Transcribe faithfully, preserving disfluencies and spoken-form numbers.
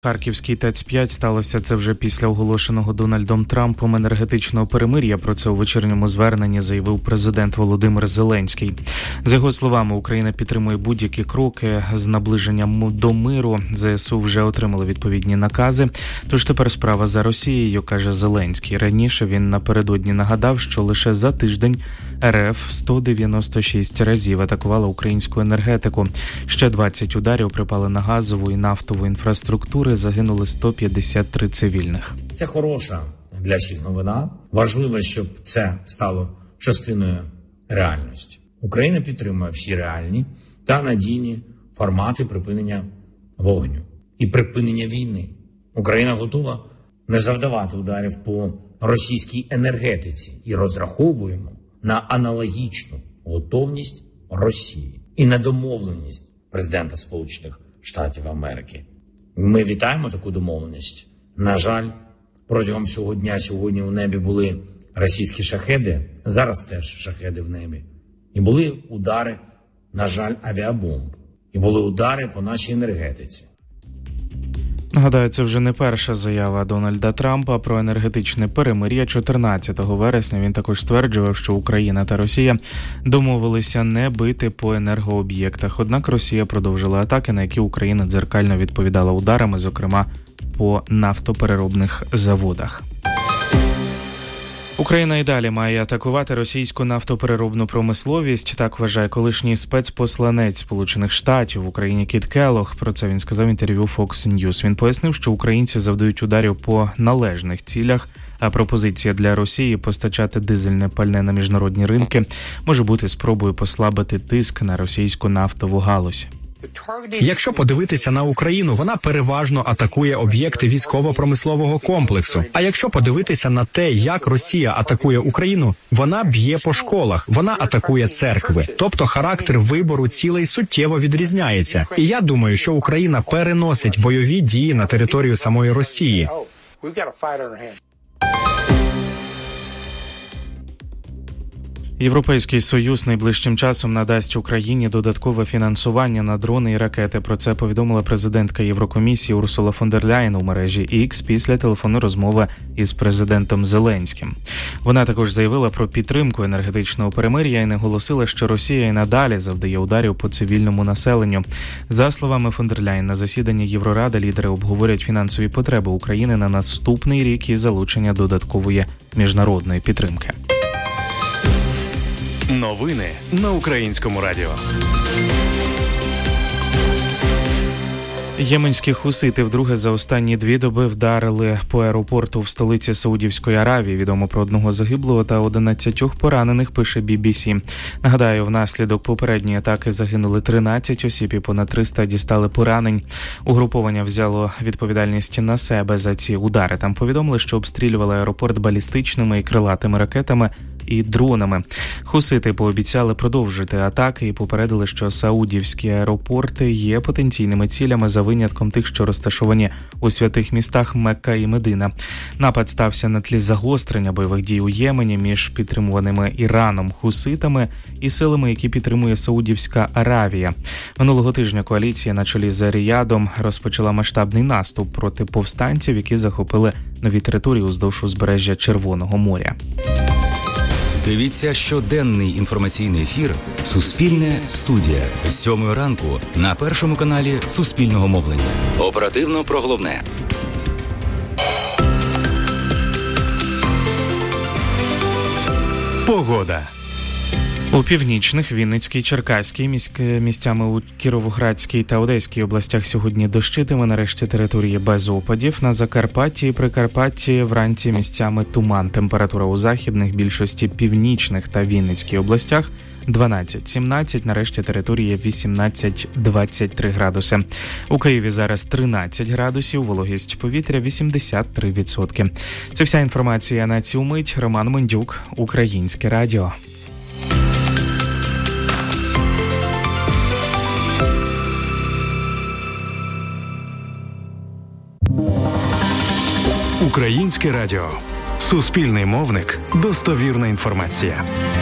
Харківський ТЕЦ п'ять сталося це вже після оголошеного Дональдом Трампом енергетичного перемир'я. Про це у вечірньому зверненні заявив президент Володимир Зеленський. За його словами, Україна підтримує будь-які кроки з наближенням до миру. ЗСУ вже отримали відповідні накази, тож тепер справа за Росією, каже Зеленський. Раніше він напередодні нагадав, що лише за тиждень РФ сто дев'яносто шість разів атакувала українську енергетику. Ще двадцять ударів припали на газову і нафтову інфраструктури. Загинули сто п'ятдесят три цивільних. Це хороша для всіх новина. Важливо, щоб це стало частиною реальності. Україна підтримує всі реальні та надійні формати припинення вогню і припинення війни. Україна готова не завдавати ударів по російській енергетиці і розраховуємо на аналогічну готовність Росії і на домовленість президента Сполучених Штатів Америки. Ми вітаємо таку домовленість. На жаль, протягом всього дня сьогодні у небі були російські шахеди, зараз теж шахеди в небі. І були удари, на жаль, авіабомб. І були удари по нашій енергетиці. Нагадаю, це вже не перша заява Дональда Трампа про енергетичне перемир'я. чотирнадцятого вересня він також стверджував, що Україна та Росія домовилися не бити по енергооб'єктах. Однак Росія продовжила атаки, на які Україна дзеркально відповідала ударами, зокрема по нафтопереробних заводах. Україна і далі має атакувати російську нафтопереробну промисловість, так вважає колишній спецпосланець Сполучених Штатів в Україні Кіт Келлог. Про це він сказав в інтерв'ю Fox News. Він пояснив, що українці завдають ударів по належних цілях, а пропозиція для Росії постачати дизельне пальне на міжнародні ринки може бути спробою послабити тиск на російську нафтову галузь. Якщо подивитися на Україну, вона переважно атакує об'єкти військово-промислового комплексу. А якщо подивитися на те, як Росія атакує Україну, вона б'є по школах, вона атакує церкви. Тобто характер вибору цілей суттєво відрізняється. І я думаю, що Україна переносить бойові дії на територію самої Росії. Європейський Союз найближчим часом надасть Україні додаткове фінансування на дрони і ракети. Про це повідомила президентка Єврокомісії Урсула фон дер Ляєн у мережі X після телефонної розмови із президентом Зеленським. Вона також заявила про підтримку енергетичного перемир'я і наголосила, що Росія і надалі завдає ударів по цивільному населенню. За словами фон дер Ляєн, на засіданні Євроради лідери обговорять фінансові потреби України на наступний рік і залучення додаткової міжнародної підтримки. Новини на Українському радіо. Єменські хусити вдруге за останні дві доби вдарили по аеропорту в столиці Саудівської Аравії. Відомо про одного загиблого та одинадцятьох поранених, пише бі бі сі. Нагадаю, внаслідок попередньої атаки загинули тринадцять осіб і понад триста дістали поранень. Угруповання взяло відповідальність на себе за ці удари. Там повідомили, що обстрілювали аеропорт балістичними і крилатими ракетами і дронами. Хусити пообіцяли продовжити атаки і попередили, що саудівські аеропорти є потенційними цілями за винятком тих, що розташовані у святих містах Мекка і Медина. Напад стався на тлі загострення бойових дій у Ємені між підтримуваними Іраном хуситами і силами, які підтримує Саудівська Аравія. Минулого тижня коаліція на чолі з Ріядом розпочала масштабний наступ проти повстанців, які захопили нові території уздовж узбережжя Червоного моря. Дивіться щоденний інформаційний ефір «Суспільне студія» з сьомої ранку на першому каналі Суспільного мовлення. Оперативно про головне. Погода. У північних, Вінницькій, Черкаській, місцями у Кіровоградській та Одеській областях сьогодні дощитиме, нарешті території без опадів. На Закарпатті і Прикарпатті вранці місцями туман. Температура у західних, більшості північних та Вінницькій областях дванадцять сімнадцять, нарешті території вісімнадцять двадцять три градуси. У Києві зараз тринадцять градусів, вологість повітря вісімдесят три відсотки. Це вся інформація на цю мить. Роман Мендюк, Українське радіо. Українське радіо. Суспільний мовник. Достовірна інформація.